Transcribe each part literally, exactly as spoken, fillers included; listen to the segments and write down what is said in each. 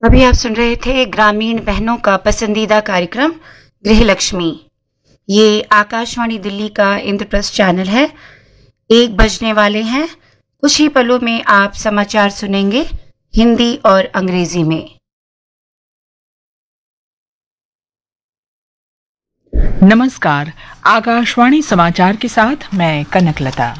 अभी आप सुन रहे थे ग्रामीण बहनों का पसंदीदा कार्यक्रम गृहलक्ष्मी। ये आकाशवाणी दिल्ली का इंद्रप्रस्थ चैनल है। एक बजने वाले हैं। कुछ ही पलों में आप समाचार सुनेंगे हिंदी और अंग्रेजी में। नमस्कार, आकाशवाणी समाचार के साथ मैं कनकलता।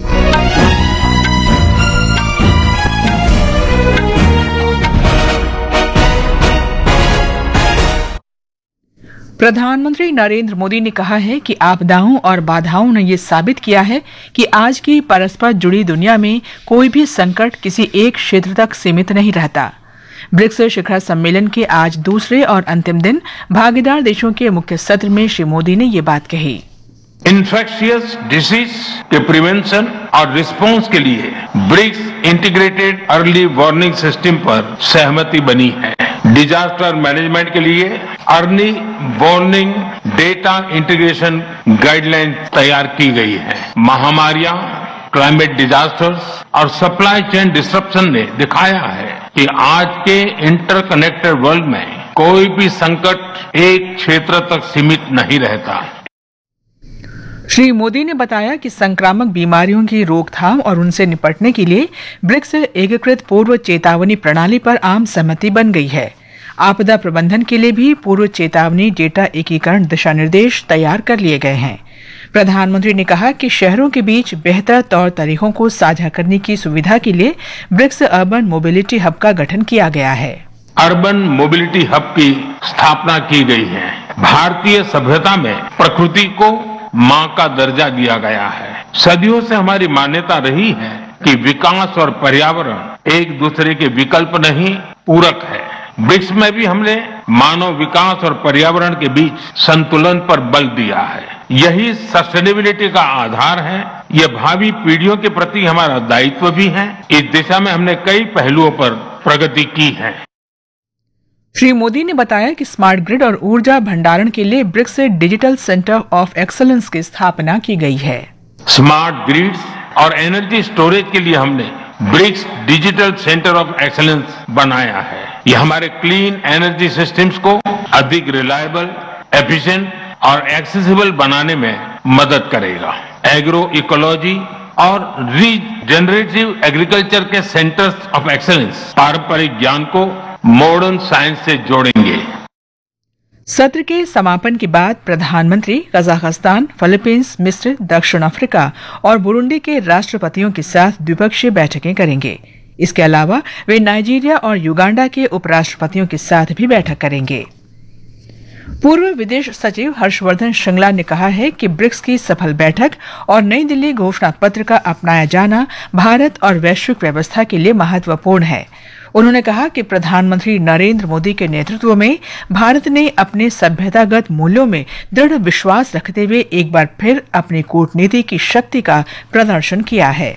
प्रधानमंत्री नरेंद्र मोदी ने कहा है कि आपदाओं और बाधाओं ने ये साबित किया है कि आज की परस्पर जुड़ी दुनिया में कोई भी संकट किसी एक क्षेत्र तक सीमित नहीं रहता। ब्रिक्स शिखर सम्मेलन के आज दूसरे और अंतिम दिन भागीदार देशों के मुख्य सत्र में श्री मोदी ने ये बात कही। इन्फेक्शियस डिसीज के प्रिवेंशन और रिस्पांस के लिए BRICS integrated early warning system पर सहमति बनी है। डिजास्टर मैनेजमेंट के लिए early warning data integration guideline तैयार की गई है। महामारियां, क्लाइमेट डिजास्टर्स और सप्लाई चेन डिस्ट्रप्शन ने दिखाया है कि आज के इंटरकनेक्टेड वर्ल्ड में कोई भी संकट एक क्षेत्र तक सीमित नहीं रहता। श्री मोदी ने बताया कि संक्रामक बीमारियों की रोकथाम और उनसे निपटने के लिए ब्रिक्स एकीकृत पूर्व चेतावनी प्रणाली पर आम सहमति बन गई है। आपदा प्रबंधन के लिए भी पूर्व चेतावनी डेटा एकीकरण दिशा निर्देश तैयार कर लिए गए हैं। प्रधानमंत्री ने कहा कि शहरों के बीच बेहतर तौर तरीकों को साझा करने की सुविधा के लिए ब्रिक्स अर्बन मोबिलिटी हब का गठन किया गया है। अर्बन मोबिलिटी हब की स्थापना की गई है। भारतीय सभ्यता में प्रकृति को मां का दर्जा दिया गया है। सदियों से हमारी मान्यता रही है कि विकास और पर्यावरण एक दूसरे के विकल्प नहीं, पूरक है। ब्रिक्स में भी हमने मानव विकास और पर्यावरण के बीच संतुलन पर बल दिया है। यही सस्टेनेबिलिटी का आधार है। यह भावी पीढ़ियों के प्रति हमारा दायित्व भी है। इस दिशा में हमने कई पहलुओं पर प्रगति की है। श्री मोदी ने बताया कि स्मार्ट ग्रिड और ऊर्जा भंडारण के लिए BRICS digital centre of excellence की स्थापना की गई है। स्मार्ट ग्रिड्स और एनर्जी स्टोरेज के लिए हमने BRICS digital centre of excellence बनाया है। यह हमारे क्लीन एनर्जी सिस्टम्स को अधिक रिलायबल, एफिशिएंट और एक्सेसिबल बनाने में मदद करेगा। एग्रो इकोलॉजी और रीजनरेटिव एग्रीकल्चर के सेंटर्स ऑफ एक्सीलेंस पारंपरिक ज्ञान को मॉडर्न साइंस से जोड़ेंगे। सत्र के समापन के बाद प्रधानमंत्री कजाकिस्तान, फिलीपींस, मिस्र, दक्षिण अफ्रीका और बुरुंडी के राष्ट्रपतियों के साथ द्विपक्षीय बैठकें करेंगे। इसके अलावा वे नाइजीरिया और युगांडा के उपराष्ट्रपतियों के साथ भी बैठक करेंगे। पूर्व विदेश सचिव हर्षवर्धन श्रृंगला ने कहा है कि ब्रिक्स की सफल बैठक और नई दिल्ली घोषणा पत्र का अपनाया जाना भारत और वैश्विक व्यवस्था के लिए महत्वपूर्ण है। उन्होंने कहा कि प्रधानमंत्री नरेंद्र मोदी के नेतृत्व में भारत ने अपने सभ्यतागत मूल्यों में दृढ़ विश्वास रखते हुए एक बार फिर अपनी कूटनीति की शक्ति का प्रदर्शन किया है।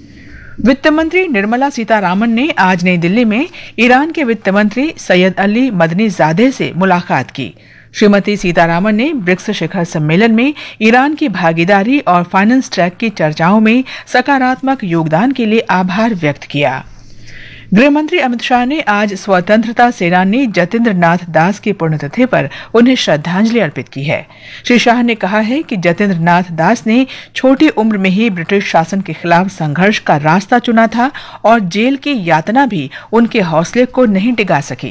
वित्त मंत्री निर्मला सीतारामन ने आज नई दिल्ली में ईरान के वित्त मंत्री सैयद अली मदनीजादे से मुलाकात की। श्रीमती सीतारामन ने ब्रिक्स शिखर सम्मेलन में ईरान की भागीदारी और फाइनेंस ट्रैक की चर्चाओं में सकारात्मक योगदान के लिए आभार व्यक्त किया। गृहमंत्री अमित शाह ने आज स्वतंत्रता सेनानी जतेंद्र नाथ दास की पुण्यतिथि पर उन्हें श्रद्धांजलि अर्पित की है। श्री शाह ने कहा है कि जतेंद्र नाथ दास ने छोटी उम्र में ही ब्रिटिश शासन के खिलाफ संघर्ष का रास्ता चुना था और जेल की यातना भी उनके हौसले को नहीं डिगा सकी।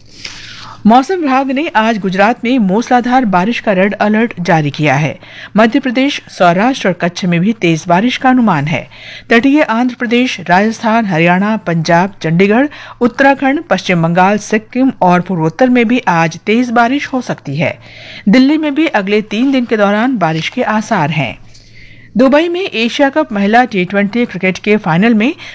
मौसम विभाग ने आज गुजरात में मूसलाधार बारिश का रेड अलर्ट जारी किया है। मध्य प्रदेश, सौराष्ट्र और कच्छ में भी तेज बारिश का अनुमान है। तटीय आंध्र प्रदेश, राजस्थान, हरियाणा, पंजाब, चंडीगढ़, उत्तराखंड, पश्चिम बंगाल, सिक्किम और पूर्वोत्तर में भी आज तेज बारिश हो सकती है। दिल्ली में भी अगले तीन दिन के दौरान बारिश के आसार हैं। दुबई में एशिया कप महिला टी ट्वेंटी क्रिकेट के फाइनल में